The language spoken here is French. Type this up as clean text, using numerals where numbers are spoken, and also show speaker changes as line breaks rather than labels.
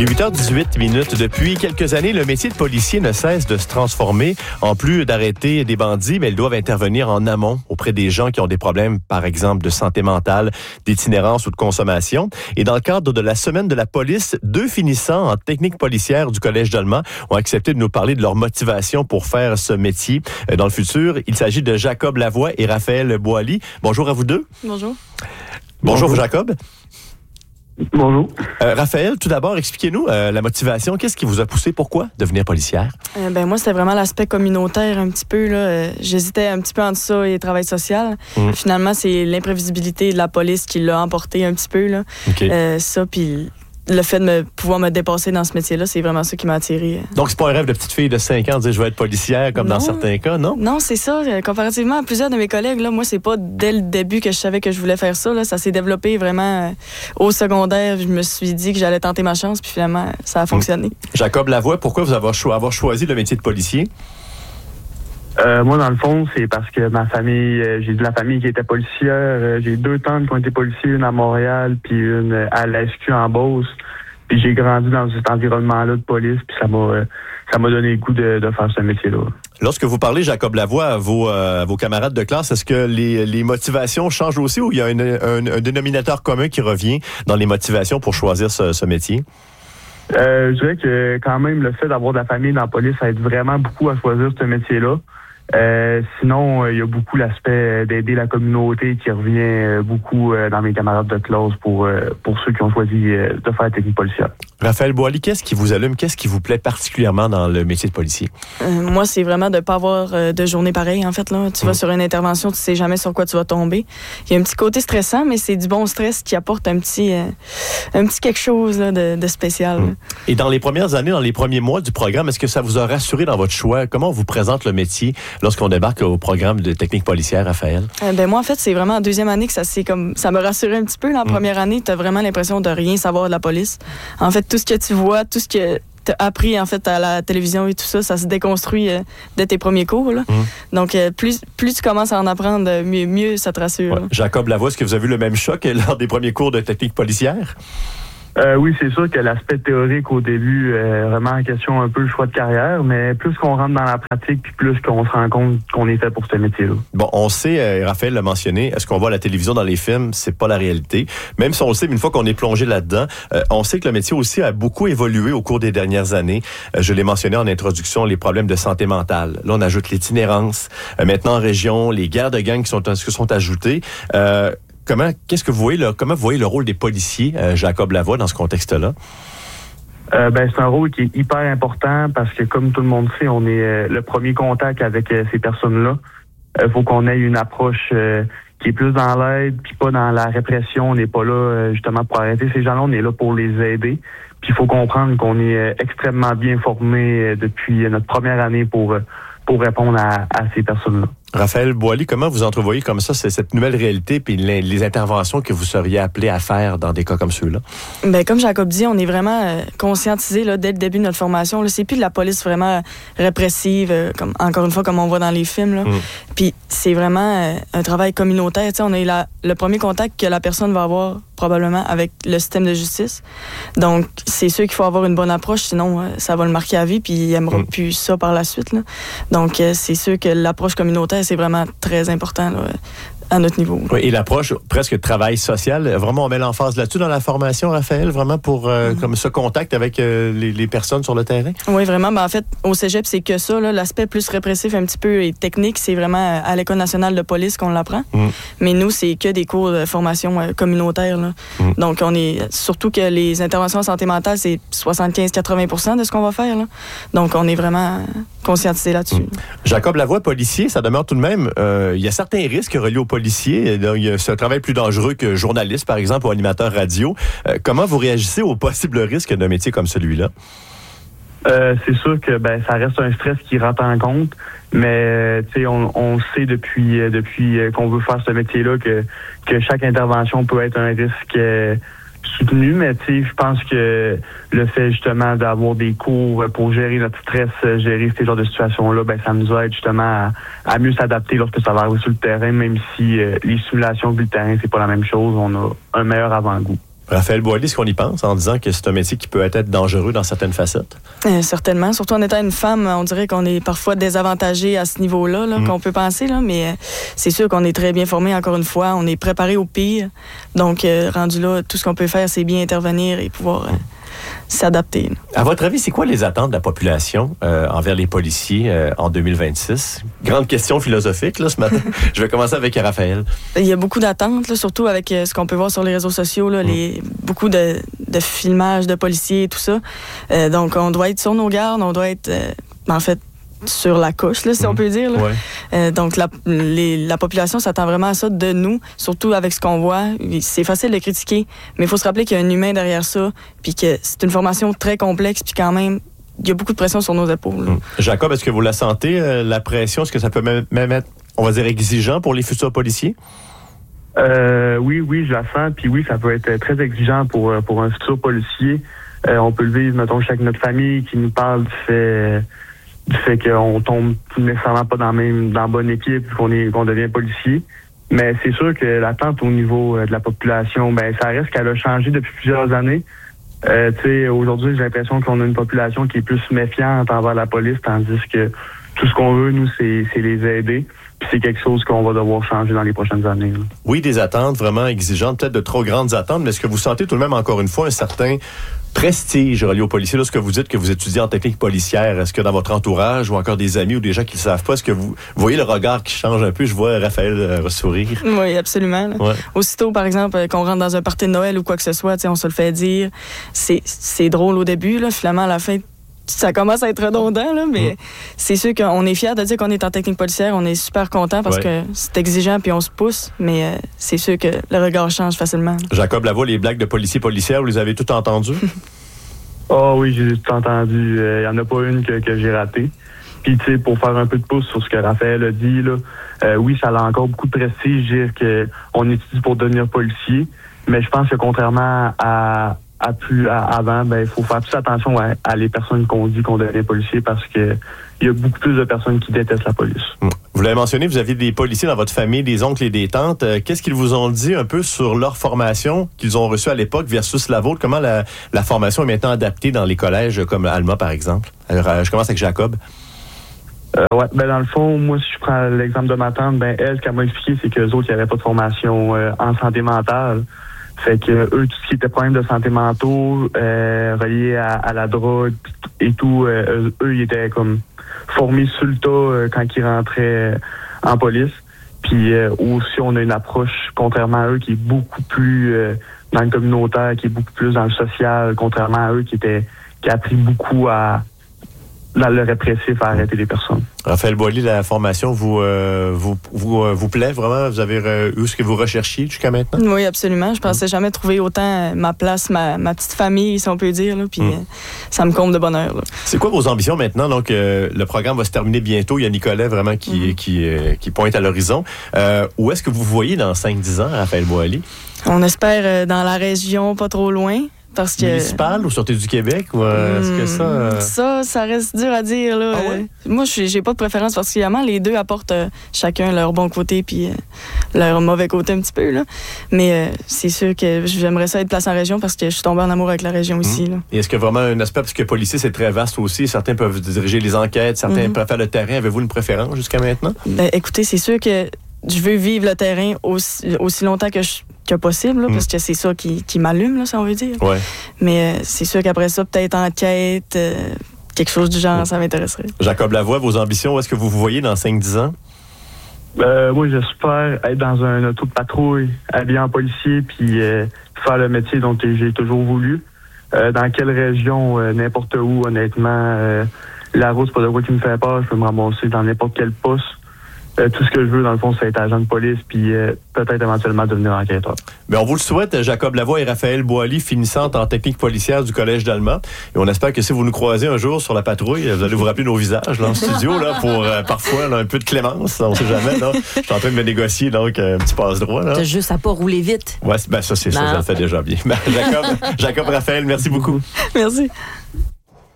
Il est 8h18. Depuis quelques années, le métier de policier ne cesse de se transformer. En plus d'arrêter des bandits, mais ils doivent intervenir en amont auprès des gens qui ont des problèmes, par exemple, de santé mentale, d'itinérance ou de consommation. Et dans le cadre de la semaine de la police, 2 finissants en technique policière du Collège d'Allemand ont accepté de nous parler de leur motivation pour faire ce métier dans le futur. Il s'agit de Jacob Lavoie et Raphaël Boily. Bonjour à vous deux.
Bonjour.
Bonjour Jacob.
Bonjour.
Raphaël, tout d'abord, expliquez-nous la motivation. Qu'est-ce qui vous a poussé? Pourquoi devenir policière?
Moi, c'était vraiment l'aspect communautaire un petit peu. J'hésitais un petit peu entre ça et travail social. Finalement, c'est l'imprévisibilité de la police qui l'a emporté un petit peu. Là.
Okay.
Ça, puis le fait de pouvoir me dépasser dans ce métier-là, c'est vraiment ça qui m'a attiré.
Donc, c'est pas un rêve de petite fille de 5 ans de dire je vais être policière, comme dans certains cas, non?
Non, c'est ça. Comparativement à plusieurs de mes collègues, là, moi, c'est pas dès le début que je savais que je voulais faire ça. Là. Ça s'est développé vraiment au secondaire. Je me suis dit que j'allais tenter ma chance, puis finalement, ça a fonctionné.
Jacob Lavoie, pourquoi vous avoir choisi le métier de policier?
Moi, dans le fond, c'est parce que ma famille, j'ai de la famille qui était policière. J'ai 2 tantes qui ont été policiers, une à Montréal, puis une à la SQ en Beauce. Puis j'ai grandi dans cet environnement-là de police, puis ça m'a donné le goût de faire ce métier-là. Lorsque
vous parlez, Jacob Lavoie, à vos camarades de classe, est-ce que les motivations changent aussi ou il y a un dénominateur commun qui revient dans les motivations pour choisir ce métier?
Je dirais que quand même, le fait d'avoir de la famille dans la police, ça aide vraiment beaucoup à choisir ce métier-là. Sinon, il y a beaucoup l'aspect d'aider la communauté qui revient beaucoup dans mes camarades de classe pour ceux qui ont choisi de faire la technique policière.
Raphaël Boily, qu'est-ce qui vous allume? Qu'est-ce qui vous plaît particulièrement dans le métier de policier?
Moi, c'est vraiment de ne pas avoir de journée pareille, en fait. Là. Tu vas sur une intervention, tu sais jamais sur quoi tu vas tomber. Il y a un petit côté stressant, mais c'est du bon stress qui apporte un petit quelque chose là, de spécial.
Et dans les premières années, dans les premiers mois du programme, est-ce que ça vous a rassuré dans votre choix? Comment on vous présente le métier lorsqu'on débarque au programme de technique policière, Raphaël?
Moi, en fait, c'est vraiment en deuxième année que ça m'a rassuré un petit peu. En première année, tu as vraiment l'impression de rien savoir de la police. En fait, tout ce que tu vois, tout ce que tu as appris en fait, à la télévision et tout ça, ça se déconstruit dès tes premiers cours. Là. Donc, plus tu commences à en apprendre, mieux ça te rassure.
Ouais. Jacob Lavoie, est-ce que vous avez eu le même choc lors des premiers cours de technique policière?
Oui, c'est sûr que l'aspect théorique au début vraiment en question un peu le choix de carrière, mais plus qu'on rentre dans la pratique, puis plus qu'on se rend compte qu'on est fait pour ce métier-là.
Bon, on sait, Raphaël l'a mentionné, ce qu'on voit à la télévision dans les films, c'est pas la réalité. Même si on le sait, mais une fois qu'on est plongé là-dedans, on sait que le métier aussi a beaucoup évolué au cours des dernières années. Je l'ai mentionné en introduction, les problèmes de santé mentale. Là, on ajoute l'itinérance. Maintenant, en région, les guerres de gangs qui sont ajoutées. Comment vous voyez le rôle des policiers, Jacob Lavoie, dans ce contexte-là?
C'est un rôle qui est hyper important parce que, comme tout le monde sait, on est le premier contact avec ces personnes-là. Faut qu'on ait une approche qui est plus dans l'aide, puis pas dans la répression. On n'est pas là justement pour arrêter ces gens-là, on est là pour les aider. Puis il faut comprendre qu'on est extrêmement bien formé depuis notre première année pour répondre à ces personnes-là.
Raphaël Boily, comment vous entrevoyez comme ça cette nouvelle réalité puis les interventions que vous seriez appelé à faire dans des cas comme ceux-là?
Comme Jacob dit, on est vraiment conscientisé là, dès le début de notre formation. Là, c'est plus de la police vraiment répressive, encore une fois, comme on voit dans les films. Là. Puis c'est vraiment un travail communautaire. T'sais, on est le premier contact que la personne va avoir probablement avec le système de justice. Donc, c'est sûr qu'il faut avoir une bonne approche, sinon ça va le marquer à vie puis il n'aimera plus ça par la suite. Là. Donc, c'est sûr que l'approche communautaire, c'est vraiment très important là, à notre niveau.
Oui, et l'approche presque travail social, vraiment on met l'emphase là-dessus dans la formation, Raphaël, vraiment pour comme ce contact avec les personnes sur le terrain? Oui,
vraiment. En fait, au cégep, c'est que ça, là, l'aspect plus répressif un petit peu et technique, c'est vraiment à l'École nationale de police qu'on l'apprend. Mais nous, c'est que des cours de formation communautaire. Là. Donc, on est surtout que les interventions en santé mentale, c'est 75-80% de ce qu'on va faire. Là. Donc, on est vraiment conscientisé là-dessus.
Jacob Lavoie, policier, ça demeure tout de même, il y a certains risques reliés aux policiers. C'est un travail plus dangereux que journaliste, par exemple, ou animateur radio. Comment vous réagissez aux possibles risques d'un métier comme celui-là?
C'est sûr que ça reste un stress qui rentre en compte, mais on sait depuis qu'on veut faire ce métier-là que chaque intervention peut être un risque soutenu, mais je pense que le fait justement d'avoir des cours pour gérer notre stress, gérer ces genres de situations-là, ça nous aide justement à mieux s'adapter lorsque ça va arriver sur le terrain, même si les simulations du terrain, c'est pas la même chose, on a un meilleur avant-goût.
Raphaël Boily, est-ce qu'on y pense en disant que c'est un métier qui peut être dangereux dans certaines facettes?
Certainement. Surtout en étant une femme, on dirait qu'on est parfois désavantagé à ce niveau-là, qu'on peut penser. Là, mais c'est sûr qu'on est très bien formé, encore une fois. On est préparé au pire. Donc, rendu là, tout ce qu'on peut faire, c'est bien intervenir et pouvoir s'adapter.
À votre avis, c'est quoi les attentes de la population envers les policiers en 2026? Grande question philosophique là, ce matin. Je vais commencer avec Raphaël.
Il y a beaucoup d'attentes, là, surtout avec ce qu'on peut voir sur les réseaux sociaux, là, beaucoup de filmages de policiers et tout ça. Donc, on doit être sur nos gardes, on doit être, en fait, sur la couche, là, si on peut dire. Là.
Ouais.
Donc, la population s'attend vraiment à ça de nous, surtout avec ce qu'on voit. C'est facile de critiquer, mais il faut se rappeler qu'il y a un humain derrière ça, puis que c'est une formation très complexe, puis quand même, il y a beaucoup de pression sur nos épaules.
Jacob, est-ce que vous la sentez, la pression? Est-ce que ça peut même être, on va dire, exigeant pour les futurs policiers?
Oui, je la sens. Puis oui, ça peut être très exigeant pour un futur policier. On peut le vivre, mettons, chaque notre famille qui nous parle du fait qu'on tombe nécessairement pas dans la bonne équipe, qu'on devient policier. Mais c'est sûr que l'attente au niveau de la population, ça reste qu'elle a changé depuis plusieurs années. Aujourd'hui, j'ai l'impression qu'on a une population qui est plus méfiante envers la police, tandis que tout ce qu'on veut, nous, c'est les aider. Puis c'est quelque chose qu'on va devoir changer dans les prochaines années. Là.
Oui, des attentes vraiment exigeantes, peut-être de trop grandes attentes, mais est-ce que vous sentez tout de même, encore une fois, un certain prestige relié aux policiers? Lorsque vous dites que vous étudiez en technique policière, est-ce que dans votre entourage ou encore des amis ou des gens qui ne le savent pas, est-ce que vous voyez le regard qui change un peu? Je vois Raphaël sourire.
Oui, absolument.
Ouais.
Aussitôt, par exemple, qu'on rentre dans un party de Noël ou quoi que ce soit, on se le fait dire. C'est drôle au début, là, finalement, à la fin, ça commence à être redondant, là, mais c'est sûr qu'on est fiers de dire qu'on est en technique policière. On est super content parce que c'est exigeant puis on se pousse, mais c'est sûr que le regard change facilement.
Jacob Lavoie, les blagues de policiers-policières, vous les avez toutes entendues?
Oh oui, j'ai tout entendu. Il n'y en a pas une que j'ai ratée. Puis, tu sais, pour faire un peu de pouce sur ce que Raphaël a dit, là, oui, ça a encore beaucoup de prestige dire qu'on étudie pour devenir policier, mais je pense que contrairement avant, il faut faire plus attention à les personnes qu'on dit qu'on devient policier parce que il y a beaucoup plus de personnes qui détestent la police.
Vous l'avez mentionné, vous aviez des policiers dans votre famille, des oncles et des tantes. Qu'est-ce qu'ils vous ont dit un peu sur leur formation qu'ils ont reçue à l'époque versus la vôtre? Comment la formation est maintenant adaptée dans les collèges comme Alma, par exemple? Alors, je commence avec Jacob.
Dans le fond, moi, si je prends l'exemple de ma tante, elle, ce qu'elle m'a expliqué, c'est qu'eux autres, il n'y avait pas de formation en santé mentale. Fait que eux, tout ce qui était problème de santé mentaux, relié à la drogue et tout, eux, ils étaient comme formés sur le tas quand ils rentraient en police. Puis aussi, on a une approche, contrairement à eux, qui est beaucoup plus dans le communautaire, qui est beaucoup plus dans le social, contrairement à eux qui a pris beaucoup dans le répressif à arrêter les personnes.
Raphaël Boily, la formation vous plaît vraiment? Vous avez eu ce que vous recherchiez jusqu'à maintenant?
Oui, absolument. Je pensais jamais trouver autant ma place, ma petite famille, si on peut dire. Là, puis ça me comble de bonheur. Là.
C'est quoi vos ambitions maintenant? Donc, le programme va se terminer bientôt. Il y a Nicolas vraiment qui pointe à l'horizon. Où est-ce que vous voyez dans 5-10 ans, Raphaël Boily?
On espère dans la région, pas trop loin. Parce que...
Municipal ou Sûreté du Québec? Ou est-ce que
ça reste dur à dire. Là.
Ah ouais?
Moi, j'ai pas de préférence particulièrement. Les deux apportent chacun leur bon côté puis leur mauvais côté un petit peu. Là. Mais c'est sûr que j'aimerais ça être placé en région parce que je suis tombée en amour avec la région ici. Là.
Et est-ce qu'il y a vraiment un aspect, parce que policier, c'est très vaste aussi. Certains peuvent diriger les enquêtes, certains peuvent faire le terrain. Avez-vous une préférence jusqu'à maintenant?
Écoutez, c'est sûr que je veux vivre le terrain aussi longtemps que possible, là, parce que c'est ça qui m'allume, là, si on veut dire.
Ouais. Mais
c'est sûr qu'après ça, peut-être enquête, quelque chose du genre, ça m'intéresserait.
Jacob Lavoie, vos ambitions, où est-ce que vous vous voyez dans 5-10 ans?
Moi, j'espère être dans un auto de patrouille, habillé en policier, puis faire le métier dont j'ai toujours voulu. Dans quelle région, n'importe où, honnêtement, la route, c'est pas de quoi qui me fait peur. Je peux me ramasser dans n'importe quel poste. Tout ce que je veux, dans le fond, c'est être agent de police puis peut-être éventuellement devenir enquêteur.
Bien, on vous le souhaite, Jacob Lavoie et Raphaël Boily, finissantes en technique policière du Collège d'Alma. Et on espère que si vous nous croisez un jour sur la patrouille, vous allez vous rappeler nos visages là, en studio là, pour parfois là, un peu de clémence. On sait jamais. Là. Je suis en train de me négocier donc un petit passe-droit. Là.
T'as juste à pas rouler vite.
Ouais, ça, c'est ça, ça le fait déjà bien. Jacob, Raphaël, merci beaucoup.
Merci.